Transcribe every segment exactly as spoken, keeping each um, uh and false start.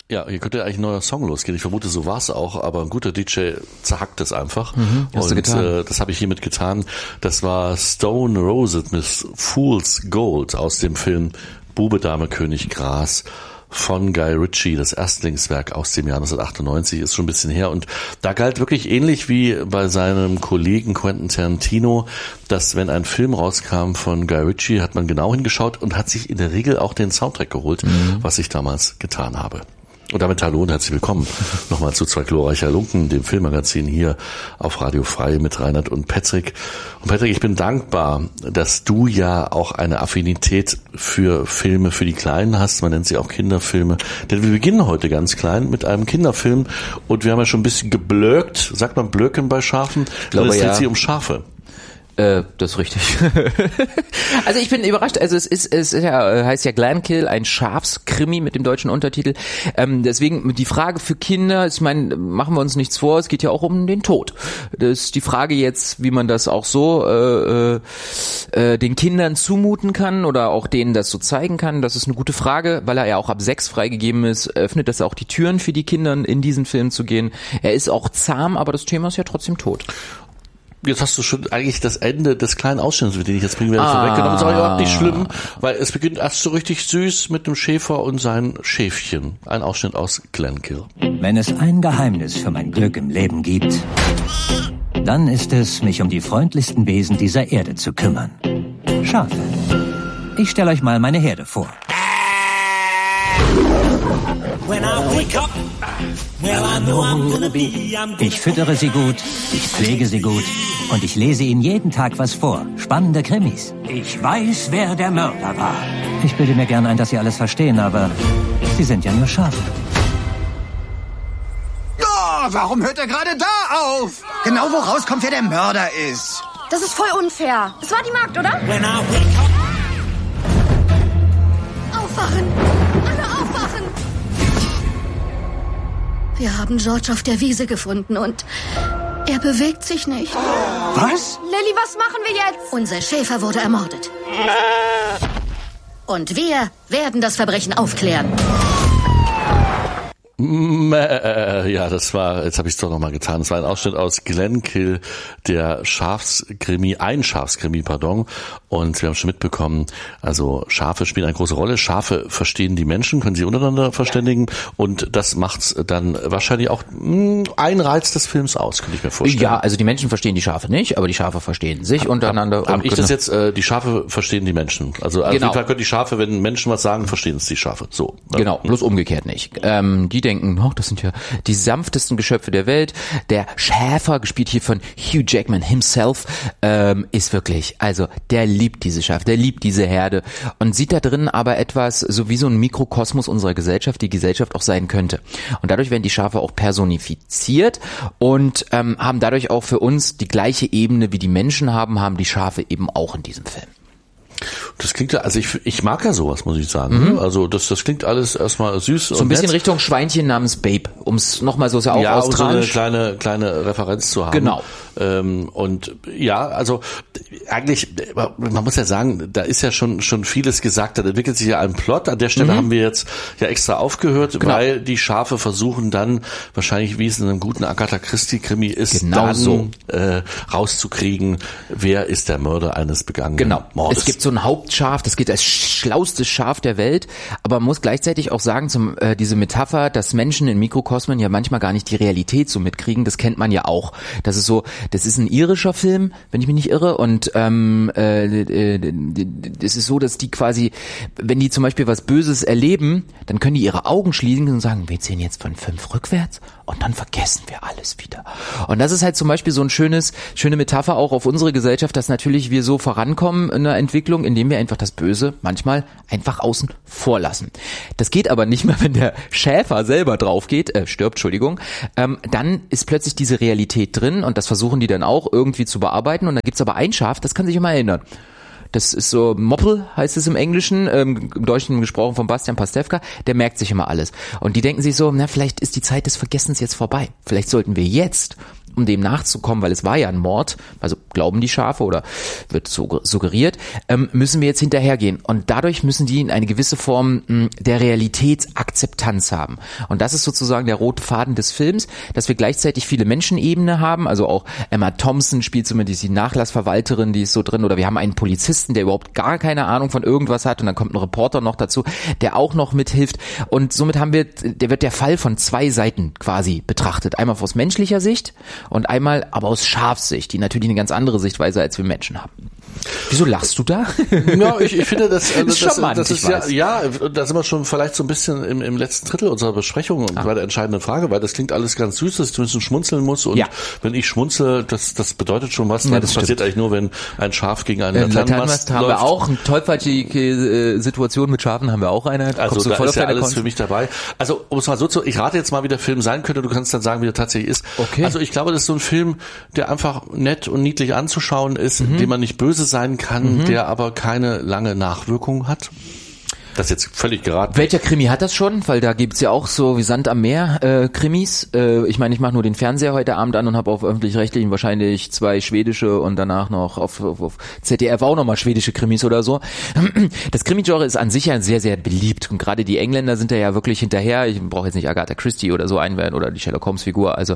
Ja, hier könnte eigentlich ein neuer Song losgehen. Ich vermute, so war es auch, aber ein guter D J zerhackt es einfach. Mhm, hast und du getan. Äh, das habe ich hiermit getan. Das war Stone Roses mit Fool's Gold aus dem Film Bube, Dame, König, Gras von Guy Ritchie, das Erstlingswerk aus dem Jahr neunzehnhundertachtundneunzig, ist schon ein bisschen her. Und da galt wirklich ähnlich wie bei seinem Kollegen Quentin Tarantino, dass wenn ein Film rauskam von Guy Ritchie, hat man genau hingeschaut und hat sich in der Regel auch den Soundtrack geholt, mhm. was ich damals getan habe. Und damit hallo und herzlich willkommen nochmal zu Zwei glorreicher Lunken, dem Filmmagazin hier auf Radio Frei mit Reinhard und Patrick. Und Patrick, ich bin dankbar, dass du ja auch eine Affinität für Filme für die Kleinen hast. Man nennt sie auch Kinderfilme. Denn wir beginnen heute ganz klein mit einem Kinderfilm und wir haben ja schon ein bisschen geblökt. Sagt man Blöken bei Schafen? Ich glaube, es dreht ja. sich um Schafe. Äh, das ist richtig. Also ich bin überrascht, also es ist, es ist ja, heißt ja Glenkill, ein Schafskrimi mit dem deutschen Untertitel. Ähm, deswegen die Frage für Kinder, ich meine, machen wir uns nichts vor, es geht ja auch um den Tod. Das ist die Frage jetzt, wie man das auch so äh, äh, den Kindern zumuten kann oder auch denen das so zeigen kann. Das ist eine gute Frage, weil er ja auch ab sechs freigegeben ist, öffnet das auch die Türen für die Kinder, in diesen Film zu gehen. Er ist auch zahm, aber das Thema ist ja trotzdem tot. Jetzt hast du schon eigentlich das Ende des kleinen Ausschnitts, den ich jetzt bringen werde, ah. vorweggenommen. Das ist auch überhaupt nicht schlimm, weil es beginnt erst so richtig süß mit dem Schäfer und seinen Schäfchen. Ein Ausschnitt aus Glenkill. Wenn es ein Geheimnis für mein Glück im Leben gibt, dann ist es, mich um die freundlichsten Wesen dieser Erde zu kümmern. Schafe. Ich stelle euch mal meine Herde vor. Ich füttere sie gut, ich pflege sie gut und ich lese ihnen jeden Tag was vor. Spannende Krimis. Ich weiß, wer der Mörder war. Ich bilde mir gern ein, dass sie alles verstehen, aber sie sind ja nur Schafe. Oh, warum hört er gerade da auf? Genau wo rauskommt, wer der Mörder ist. Das ist voll unfair. Es war die Magd, oder? Aufwachen! Alle aufwachen! Wir haben George auf der Wiese gefunden und er bewegt sich nicht. Was? Lilly, was machen wir jetzt? Unser Schäfer wurde ermordet. Und wir werden das Verbrechen aufklären. Ja, das war, jetzt habe ich es doch nochmal getan, das war ein Ausschnitt aus Glenkill, der Schafskrimi, ein Schafskrimi, pardon, und wir haben schon mitbekommen, also Schafe spielen eine große Rolle, Schafe verstehen die Menschen, können sie untereinander verständigen und das macht's dann wahrscheinlich auch mh, ein Reiz des Films aus, könnte ich mir vorstellen. Ja, also die Menschen verstehen die Schafe nicht, aber die Schafe verstehen sich hab, untereinander. Hab, hab ich das jetzt, äh, die Schafe verstehen die Menschen, also auf genau. jeden Fall können die Schafe, wenn Menschen was sagen, verstehen es die Schafe, so. Ne? Genau, bloß umgekehrt nicht. Ähm, die denken, oh, das sind ja die sanftesten Geschöpfe der Welt. Der Schäfer, gespielt hier von Hugh Jackman himself, ähm, ist wirklich, also der liebt diese Schafe, der liebt diese Herde und sieht da drin aber etwas, so wie so ein Mikrokosmos unserer Gesellschaft, die Gesellschaft auch sein könnte. Und dadurch werden die Schafe auch personifiziert und ähm, haben dadurch auch für uns die gleiche Ebene, wie die Menschen haben, haben die Schafe eben auch in diesem Film. Das klingt ja, also ich, ich mag ja sowas, muss ich sagen. Mhm. Also das, das klingt alles erstmal süß. So und ein bisschen nett. Richtung Schweinchen namens Babe, um es nochmal so, ist ja auch ja, australisch. Um so eine kleine, kleine Referenz zu haben. Genau. Ähm, und ja, also eigentlich, man muss ja sagen, da ist ja schon schon vieles gesagt, da entwickelt sich ja ein Plot. An der Stelle mhm. haben wir jetzt ja extra aufgehört, genau. weil die Schafe versuchen dann, wahrscheinlich wie es in einem guten Agatha Christie-Krimi ist, genau dann so. äh, rauszukriegen, wer ist der Mörder eines begangenen genau. Mordes. Es gibt so ein Hauptschaf, das gilt als schlaustes Schaf der Welt, aber man muss gleichzeitig auch sagen, zum, äh, diese Metapher, dass Menschen in Mikrokosmen ja manchmal gar nicht die Realität so mitkriegen, das kennt man ja auch. Das ist so, das ist ein irischer Film, wenn ich mich nicht irre, und ähm, äh, äh, es ist so, dass die quasi, wenn die zum Beispiel was Böses erleben, dann können die ihre Augen schließen und sagen, wir zählen jetzt von fünf rückwärts und dann vergessen wir alles wieder. Und das ist halt zum Beispiel so ein schönes, schöne Metapher auch auf unsere Gesellschaft, dass natürlich wir so vorankommen in der Entwicklung, indem wir einfach das Böse manchmal einfach außen vor lassen. Das geht aber nicht mehr, wenn der Schäfer selber drauf geht, äh, stirbt, Entschuldigung, ähm, dann ist plötzlich diese Realität drin und das versuchen die dann auch irgendwie zu bearbeiten und dann gibt's aber ein Schaf, das kann sich immer erinnern. Das ist so, Moppel heißt es im Englischen, ähm, im Deutschen gesprochen von Bastian Pastewka, der merkt sich immer alles. Und die denken sich so, na, vielleicht ist die Zeit des Vergessens jetzt vorbei. Vielleicht sollten wir jetzt um dem nachzukommen, weil es war ja ein Mord, also glauben die Schafe oder wird so suggeriert, ähm, müssen wir jetzt hinterhergehen. Und dadurch müssen die in eine gewisse Form mh, der Realitätsakzeptanz haben. Und das ist sozusagen der rote Faden des Films, dass wir gleichzeitig viele Menschenebene haben, also auch Emma Thompson spielt zumindest die Nachlassverwalterin, die ist so drin, oder wir haben einen Polizisten, der überhaupt gar keine Ahnung von irgendwas hat und dann kommt ein Reporter noch dazu, der auch noch mithilft und somit haben wir, der wird der Fall von zwei Seiten quasi betrachtet. Einmal aus menschlicher Sicht und einmal aber aus Schafssicht, die natürlich eine ganz andere Sichtweise als wir Menschen haben. Wieso lachst du da? Ja, ich, ich finde, das, äh, das, ist charmant, das ist ja, ja, da sind wir schon vielleicht so ein bisschen im, im letzten Drittel unserer Besprechung und ah. bei der entscheidenden Frage, weil das klingt alles ganz süß, dass ich ein bisschen schmunzeln muss und ja. wenn ich schmunzel, das, das bedeutet schon was, weil ja, das, das passiert eigentlich nur, wenn ein Schaf gegen einen äh, Laternenmast haben läuft. Wir auch eine tollpatschige äh, Situation mit Schafen haben wir auch eine. Also da ist ja alles Konst- für mich dabei. Also um es mal so zu, ich rate jetzt mal, wie der Film sein könnte, du kannst dann sagen, wie er tatsächlich ist. Okay. Also ich glaube, das ist so ein Film, der einfach nett und niedlich anzuschauen ist, mhm. dem man nicht böse sein kann, mhm. der aber keine lange Nachwirkung hat. Das ist jetzt völlig geraten. Welcher Krimi hat das schon? Weil da gibt's ja auch so wie Sand am Meer äh, Krimis. Äh, ich meine, ich mache nur den Fernseher heute Abend an und habe auf öffentlich-rechtlichen wahrscheinlich zwei schwedische und danach noch auf, auf, auf Z D F auch nochmal schwedische Krimis oder so. Das Krimi-Genre ist an sich ja sehr, sehr beliebt. Und gerade die Engländer sind da ja wirklich hinterher. Ich brauche jetzt nicht Agatha Christie oder so einwählen oder die Sherlock Holmes-Figur. Also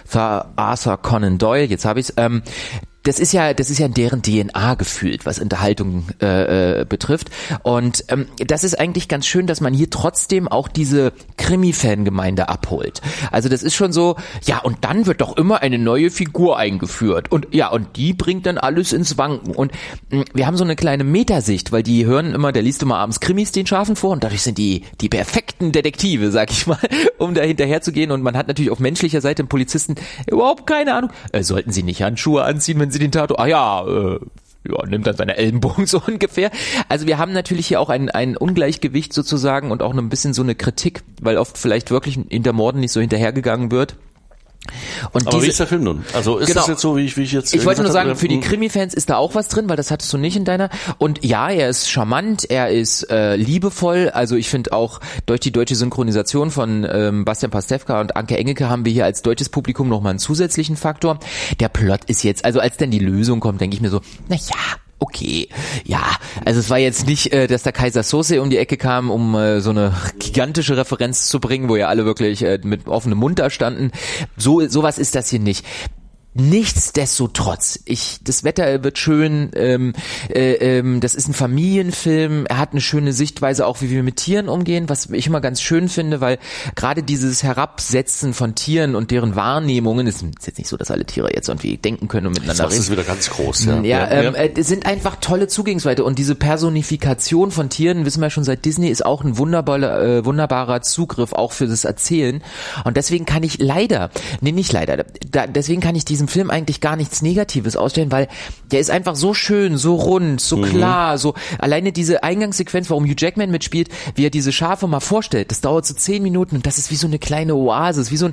Arthur Conan Doyle, jetzt habe ich's. Ähm, Das ist ja, das ist ja in deren D N A gefühlt, was Unterhaltung äh, äh, betrifft. Und ähm, das ist eigentlich ganz schön, dass man hier trotzdem auch diese Krimi-Fangemeinde abholt. Also das ist schon so, ja, und dann wird doch immer eine neue Figur eingeführt. Und ja, und die bringt dann alles ins Wanken. Und mh, wir haben so eine kleine Metasicht, weil die hören immer, der liest immer abends Krimis den Schafen vor und dadurch sind die die perfekten Detektive, sag ich mal, um da hinterher zu gehen. Und man hat natürlich auf menschlicher Seite einen Polizisten überhaupt keine Ahnung. Äh, sollten sie nicht Handschuhe anziehen, wenn sie den Tatort, ah ja, äh, ja, nimmt dann seine Ellenbogen so ungefähr. Also wir haben natürlich hier auch ein, ein Ungleichgewicht sozusagen und auch ein bisschen so eine Kritik, weil oft vielleicht wirklich hinter Morden nicht so hinterhergegangen wird. Und aber diese, wie ist der Film nun? Also ist genau, das jetzt so, wie ich, wie ich jetzt... Ich wollte nur sagen, habe, für die Krimi-Fans ist da auch was drin, weil das hattest du nicht in deiner. Und ja, er ist charmant, er ist äh, liebevoll. Also ich finde auch, durch die deutsche Synchronisation von ähm, Bastian Pastewka und Anke Engelke haben wir hier als deutsches Publikum nochmal einen zusätzlichen Faktor. Der Plot ist jetzt, also als dann die Lösung kommt, denke ich mir so, na ja, okay, ja, also es war jetzt nicht, äh, dass der Kaiser Soze um die Ecke kam, um äh, so eine gigantische Referenz zu bringen, wo ja alle wirklich äh, mit offenem Mund da standen. So sowas ist das hier nicht. Nichtsdestotrotz, ich, das Wetter wird schön, ähm, äh, ähm, das ist ein Familienfilm, er hat eine schöne Sichtweise auch, wie wir mit Tieren umgehen, was ich immer ganz schön finde, weil gerade dieses Herabsetzen von Tieren und deren Wahrnehmungen, es ist jetzt nicht so, dass alle Tiere jetzt irgendwie denken können und miteinander reden. Das ist wieder ganz groß, ja. Ja, ja, ähm, äh, sind einfach tolle Zugehensweite und diese Personifikation von Tieren, wissen wir schon seit Disney, ist auch ein wunderbarer, äh, wunderbarer Zugriff auch für das Erzählen und deswegen kann ich leider, nee, nicht leider, da, deswegen kann ich diesen Film eigentlich gar nichts Negatives ausstellen, weil der ist einfach so schön, so rund, so mhm. klar, so alleine diese Eingangssequenz, warum Hugh Jackman mitspielt, wie er diese Schafe mal vorstellt, das dauert so zehn Minuten und das ist wie so eine kleine Oasis, wie so ein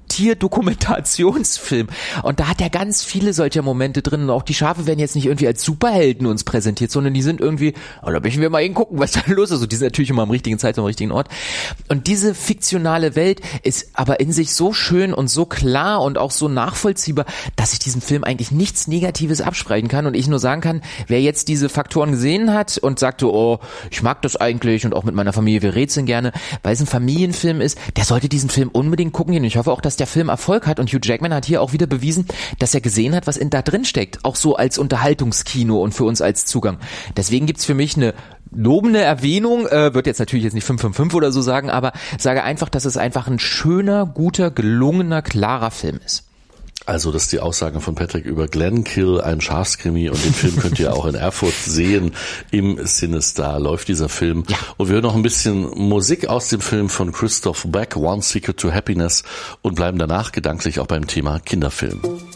Tierdokumentationsfilm. Und da hat er ganz viele solcher Momente drin. Und auch die Schafe werden jetzt nicht irgendwie als Superhelden uns präsentiert, sondern die sind irgendwie, oh, da möchten wir mal hingucken, was da los ist. Und die sind natürlich immer am richtigen Zeit am richtigen Ort. Und diese fiktionale Welt ist aber in sich so schön und so klar und auch so nachvollziehbar, dass ich diesem Film eigentlich nichts Negatives absprechen kann. Und ich nur sagen kann, wer jetzt diese Faktoren gesehen hat und sagte, oh, ich mag das eigentlich und auch mit meiner Familie, wir rätseln gerne, weil es ein Familienfilm ist, der sollte diesen Film unbedingt gucken gehen. Und ich hoffe auch, dass der Film Erfolg hat und Hugh Jackman hat hier auch wieder bewiesen, dass er gesehen hat, was in da drin steckt, auch so als Unterhaltungskino und für uns als Zugang. Deswegen gibt's für mich eine lobende Erwähnung, äh, wird jetzt natürlich jetzt nicht fünf fünf fünf oder so sagen, aber sage einfach, dass es einfach ein schöner, guter, gelungener, klarer Film ist. Also das ist die Aussage von Patrick über Glenkill, ein Schafskrimi, und den Film könnt ihr auch in Erfurt sehen. Im Cinestar läuft dieser Film. Ja. Und wir hören noch ein bisschen Musik aus dem Film von Christoph Beck, One Secret to Happiness, und bleiben danach gedanklich auch beim Thema Kinderfilm.